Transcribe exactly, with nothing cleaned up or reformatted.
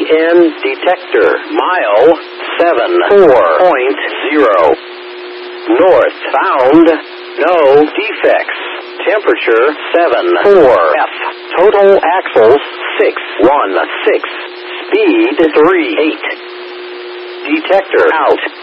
N detector. Mile seven four point zero. Northbound. No defects. Temperature seven four F. Total axles six one six. Speed three eight. Detector out.